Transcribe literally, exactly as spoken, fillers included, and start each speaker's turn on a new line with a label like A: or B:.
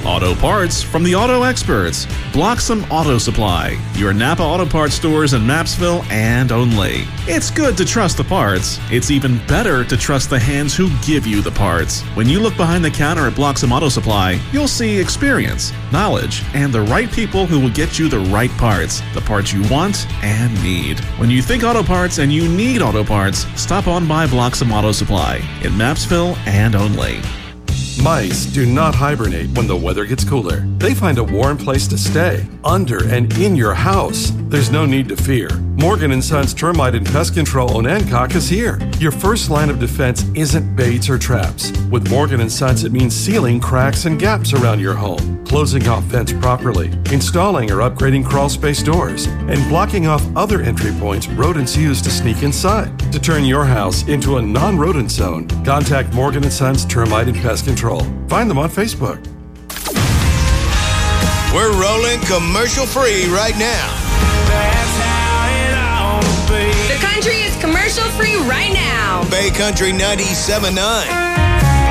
A: Auto parts from the auto experts. Bloxham Auto Supply, your Napa Auto Parts stores in Mapsville and only. It's good to trust the parts. It's even better to trust the hands who give you the parts. When you look behind the counter at Bloxham Auto Supply, you'll see experience, knowledge, and the right people who will get you the right parts, the parts you want and need. When you think auto parts and you need auto parts, stop on by Bloxham Auto Supply in Mapsville and only.
B: Mice do not hibernate when the weather gets cooler. They find a warm place to stay, under and in your house. There's no need to fear. Morgan and Sons Termite and Pest Control on Hancock is here. Your first line of defense isn't baits or traps. With Morgan and Sons, it means sealing cracks and gaps around your home, closing off vents properly, installing or upgrading crawl space doors, and blocking off other entry points rodents use to sneak inside. To turn your house into a non-rodent zone, contact Morgan and Sons Termite and Pest Control. Find them on Facebook.
C: We're rolling commercial free right now.
D: That's how it ought to be.
E: The country is commercial free right now.
C: Bay Country ninety-seven point nine.